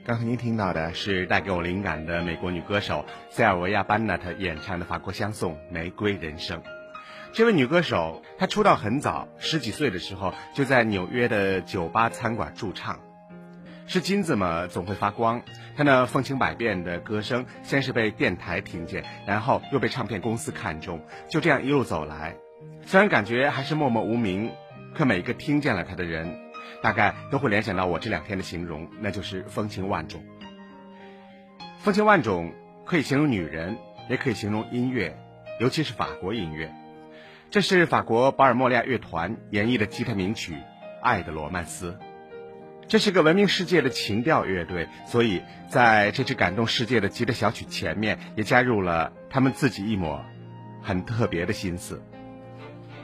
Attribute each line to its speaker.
Speaker 1: 刚才您听到的是带给我灵感的美国女歌手塞尔维亚·班纳特演唱的法国香颂《玫瑰人生》。这位女歌手她出道很早，10几岁的时候就在纽约的酒吧餐馆驻唱。是金子嘛，总会发光。她那风情百变的歌声，先是被电台听见，然后又被唱片公司看中，就这样一路走来。虽然感觉还是默默无名，可每个听见了她的人，大概都会联想到我这2天的形容，那就是风情万种。风情万种可以形容女人，也可以形容音乐，尤其是法国音乐。这是法国巴尔莫利亚乐团演绎的吉他名曲《爱的罗曼斯》。这是个闻名世界的情调乐队，所以在这支感动世界的吉他小曲前面，也加入了他们自己一抹很特别的心思。